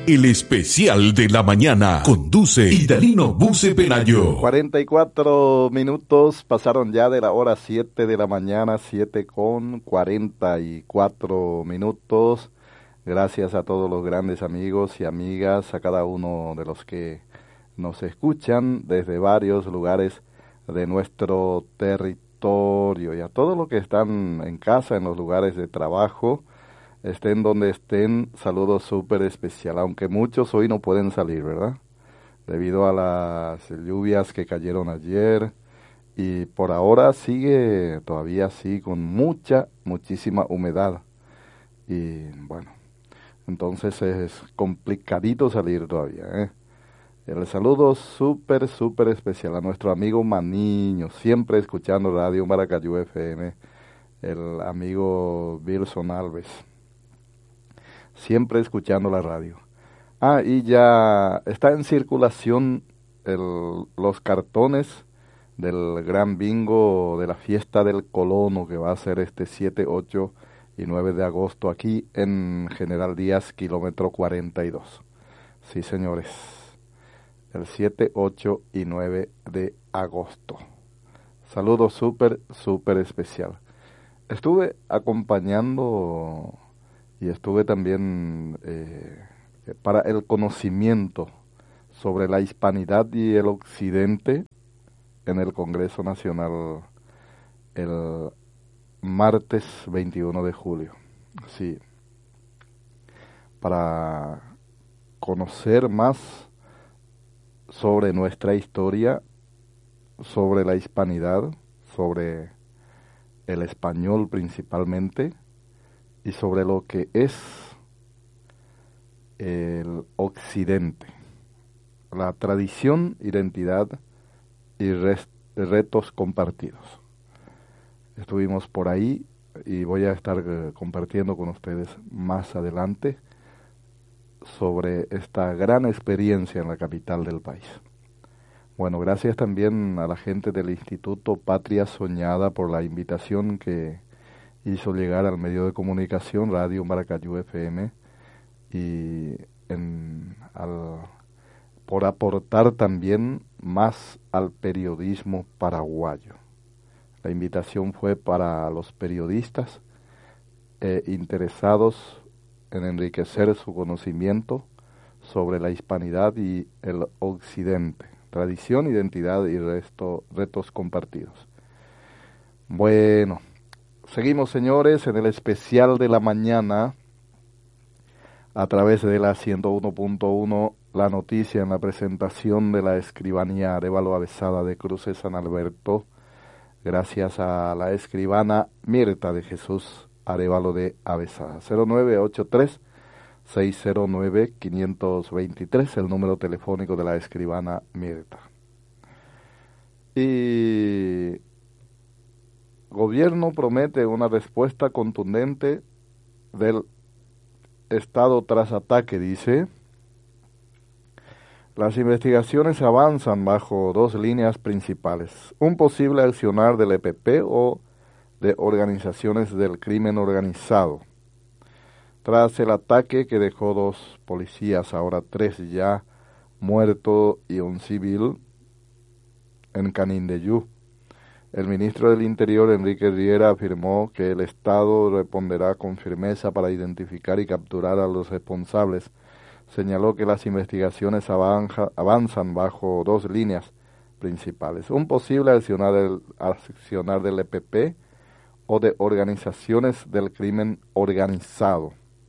El especial de la mañana. Conduce Idalino Buce Penayo. 44 minutos pasaron ya de la hora 7 de la mañana, 7:44. Gracias a todos los grandes amigos y amigas, a cada uno de los que nos escuchan desde varios lugares de nuestro territorio y a todos los que están en casa, en los lugares de trabajo. Estén donde estén, saludo súper especial, aunque muchos hoy no pueden salir, ¿verdad? Debido a las lluvias que cayeron ayer y por ahora sigue todavía así con muchísima humedad y bueno, entonces es complicadito salir todavía, ¿eh? El saludo súper especial a nuestro amigo Maniño, siempre escuchando Radio Maracayú FM, el amigo Wilson Alves. Siempre escuchando la radio. Y ya está en circulación los cartones del gran bingo de la fiesta del colono que va a ser este 7, 8 y 9 de agosto aquí en General Díaz, kilómetro 42. Sí, señores. El 7, 8 y 9 de agosto. Saludo súper especial. Estuve acompañando y estuve también para el conocimiento sobre la hispanidad y el occidente en el Congreso Nacional el martes 21 de julio. Sí, para conocer más sobre nuestra historia, sobre la hispanidad, sobre el español principalmente, y sobre lo que es el occidente, la tradición, identidad y retos compartidos. Estuvimos por ahí y voy a estar compartiendo con ustedes más adelante sobre esta gran experiencia en la capital del país. Bueno, gracias también a la gente del Instituto Patria Soñada por la invitación que hizo llegar al medio de comunicación Radio Maracayú FM y por aportar también más al periodismo paraguayo. La invitación fue para los periodistas interesados en enriquecer su conocimiento sobre la hispanidad y el occidente, tradición, identidad y retos compartidos. Bueno, seguimos, señores, en el especial de la mañana a través de la 101.1, la noticia en la presentación de la escribanía Arévalo Avesada de Cruces San Alberto, gracias a la escribana Mirta de Jesús Arévalo de Avesada. 0983-609-523, el número telefónico de la escribana Mirta. Y gobierno promete una respuesta contundente del Estado tras ataque, dice. Las investigaciones avanzan bajo dos líneas principales: un posible accionar del EPP o de organizaciones del crimen organizado. Tras el ataque que dejó 2 policías, ahora 3 ya, muertos y un civil en Canindeyú, el ministro del Interior, Enrique Riera, afirmó que el Estado responderá con firmeza para identificar y capturar a los responsables. Señaló que las investigaciones avanzan bajo 2 líneas principales: un posible accionar del EPP o de organizaciones del crimen organizado.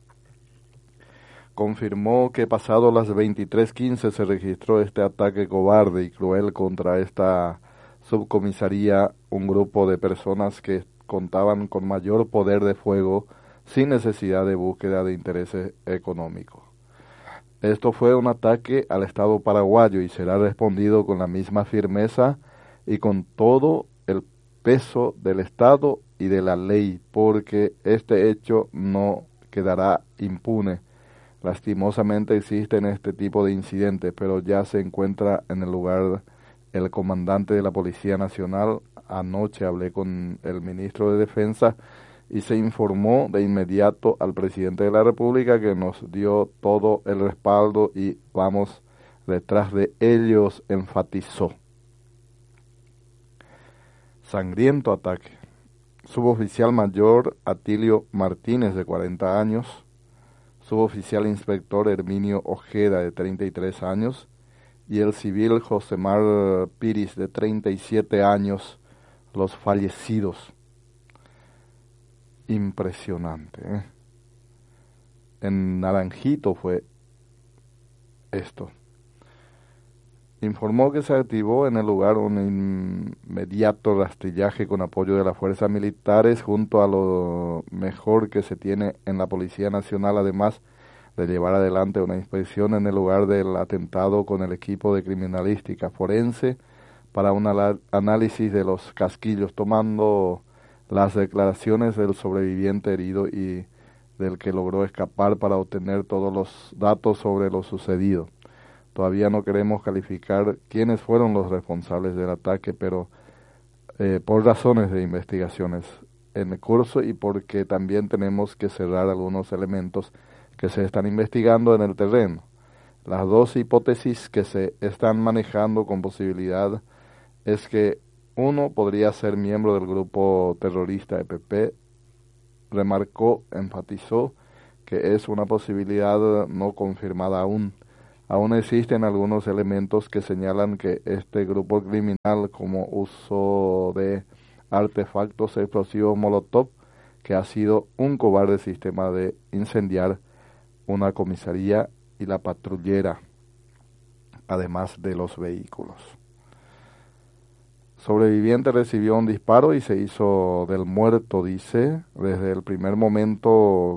Confirmó que pasado las 23:15 se registró este ataque cobarde y cruel contra esta subcomisaría, un grupo de personas que contaban con mayor poder de fuego sin necesidad de búsqueda de intereses económicos. Esto fue un ataque al Estado paraguayo y será respondido con la misma firmeza y con todo el peso del Estado y de la ley, porque este hecho no quedará impune. Lastimosamente existen este tipo de incidentes, pero ya se encuentra en el lugar el comandante de la Policía Nacional. Anoche hablé con el ministro de Defensa y se informó de inmediato al presidente de la República, que nos dio todo el respaldo y vamos detrás de ellos, enfatizó. Sangriento ataque. Suboficial mayor Atilio Martínez, de 40 años, suboficial inspector Herminio Ojeda, de 33 años, y el civil Josemar Piris, de 37 años, los fallecidos. Impresionante, ¿eh? En Naranjito fue esto. Informó que se activó en el lugar un inmediato rastrillaje con apoyo de las fuerzas militares junto a lo mejor que se tiene en la Policía Nacional, además de llevar adelante una inspección en el lugar del atentado con el equipo de criminalística forense para un análisis de los casquillos, tomando las declaraciones del sobreviviente herido y del que logró escapar para obtener todos los datos sobre lo sucedido. Todavía no queremos calificar quiénes fueron los responsables del ataque, pero por razones de investigaciones en curso y porque también tenemos que cerrar algunos elementos que se están investigando en el terreno. Las dos hipótesis que se están manejando con posibilidad es que uno podría ser miembro del grupo terrorista EPP, remarcó, enfatizó que es una posibilidad no confirmada aún. Aún existen algunos elementos que señalan que este grupo criminal, como uso de artefactos explosivos Molotov, que ha sido un cobarde sistema de incendiar una comisaría y la patrullera, además de los vehículos. Sobreviviente recibió un disparo y se hizo del muerto, dice. Desde el primer momento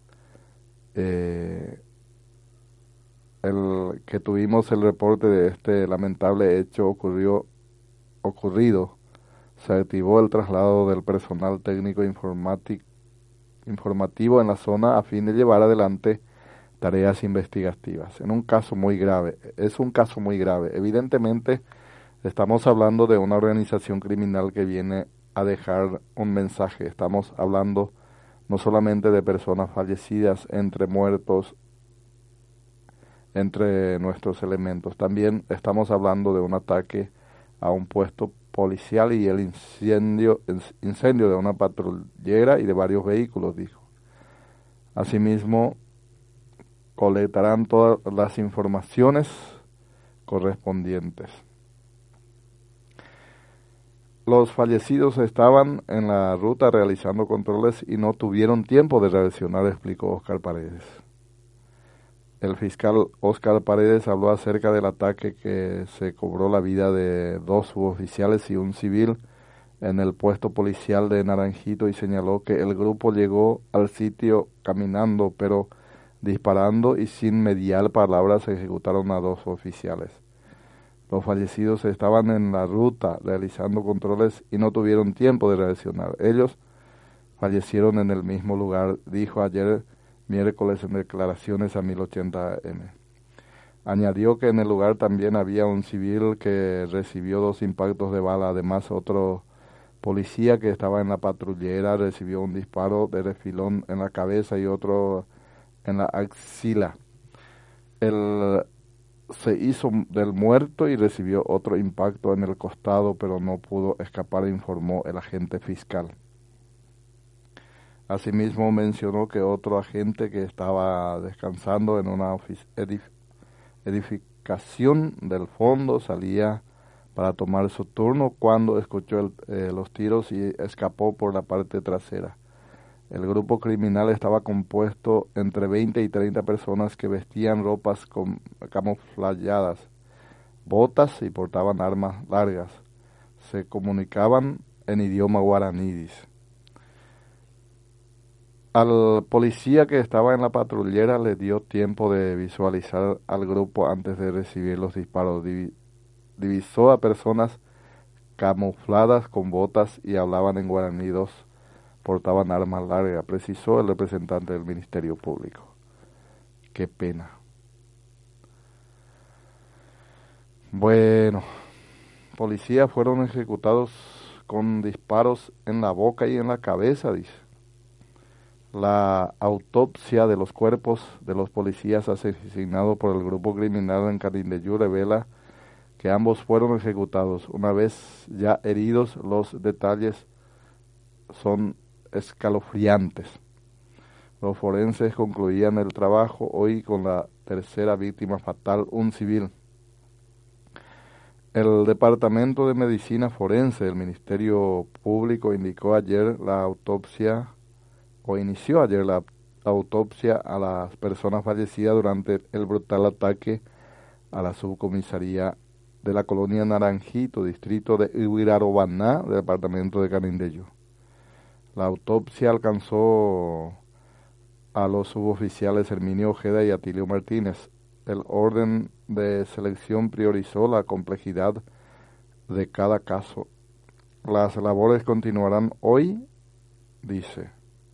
el que tuvimos el reporte de este lamentable hecho ocurrido, se activó el traslado del personal técnico informativo en la zona a fin de llevar adelante tareas investigativas. En un caso muy grave, es un caso muy grave. Evidentemente estamos hablando de una organización criminal que viene a dejar un mensaje. Estamos hablando no solamente de personas fallecidas entre muertos, entre nuestros elementos. También estamos hablando de un ataque a un puesto policial y el incendio de una patrullera y de varios vehículos, dijo. Asimismo, colectarán todas las informaciones correspondientes. Los fallecidos estaban en la ruta realizando controles y no tuvieron tiempo de reaccionar, explicó Oscar Paredes. El fiscal Oscar Paredes habló acerca del ataque que se cobró la vida de 2 suboficiales y un civil en el puesto policial de Naranjito y señaló que el grupo llegó al sitio caminando, pero disparando y sin mediar palabras ejecutaron a 2 oficiales. Los fallecidos estaban en la ruta realizando controles y no tuvieron tiempo de reaccionar. Ellos fallecieron en el mismo lugar, dijo ayer miércoles en declaraciones a 1080 AM. Añadió que en el lugar también había un civil que recibió 2 impactos de bala. Además, otro policía que estaba en la patrullera recibió un disparo de refilón en la cabeza y otro en la axila. Él se hizo del muerto y recibió otro impacto en el costado, pero no pudo escapar, informó el agente fiscal. Asimismo mencionó que otro agente que estaba descansando en una edificación del fondo salía para tomar su turno cuando escuchó los tiros y escapó por la parte trasera. El grupo criminal estaba compuesto entre 20 y 30 personas que vestían ropas camuflajeadas, botas y portaban armas largas. Se comunicaban en idioma guaraní, dice. Al policía que estaba en la patrullera le dio tiempo de visualizar al grupo antes de recibir los disparos. Divisó a personas camufladas con botas y hablaban en guaraní. 2 portaban armas largas, precisó el representante del Ministerio Público. Qué pena. Bueno, policías fueron ejecutados con disparos en la boca y en la cabeza, dice. la autopsia de los cuerpos de los policías asesinados por el grupo criminal en Canindeyú revela que ambos fueron ejecutados. Una vez ya heridos, los detalles son escalofriantes. Los forenses concluían el trabajo hoy con la tercera víctima fatal, un civil. El Departamento de Medicina Forense del Ministerio Público inició ayer la autopsia a las personas fallecidas durante el brutal ataque a la subcomisaría de la colonia Naranjito, distrito de Ibirarobaná, del departamento de Canindeyú. La autopsia alcanzó a los suboficiales Herminio Ojeda y Atilio Martínez. El orden de selección priorizó la complejidad de cada caso. Las labores continuarán hoy, dice.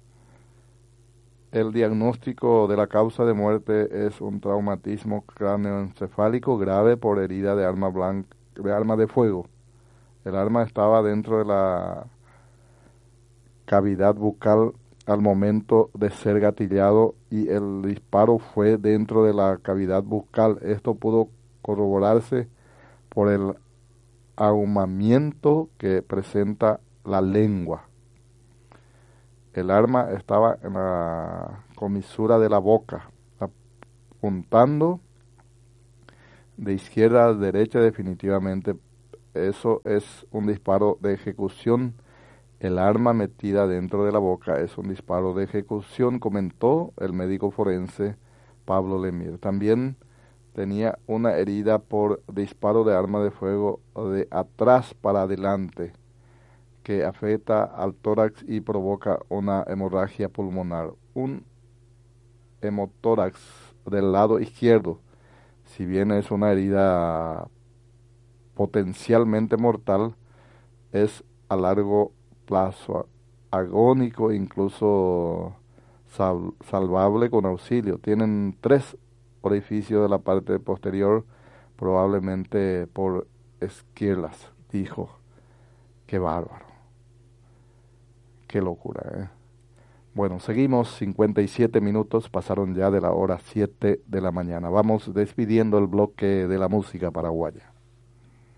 El diagnóstico de la causa de muerte es un traumatismo cráneoencefálico grave por herida de arma de fuego. El arma estaba dentro de la cavidad bucal al momento de ser gatillado y el disparo fue dentro de la cavidad bucal. Esto pudo corroborarse por el ahumamiento que presenta la lengua. El arma estaba en la comisura de la boca, apuntando de izquierda a derecha definitivamente. Eso es un disparo de ejecución. El arma metida dentro de la boca es un disparo de ejecución, comentó el médico forense Pablo Lemir. También tenía una herida por disparo de arma de fuego de atrás para adelante, que afecta al tórax y provoca una hemorragia pulmonar. Un hemotórax del lado izquierdo, si bien es una herida potencialmente mortal, es a largo plazo agónico, incluso salvable con auxilio. Tienen 3 orificios de la parte posterior, probablemente por esquirlas, dijo. Qué bárbaro. Qué locura, ¿eh? Bueno, seguimos, 57 minutos, pasaron ya de la hora 7 de la mañana. Vamos despidiendo el bloque de la música paraguaya.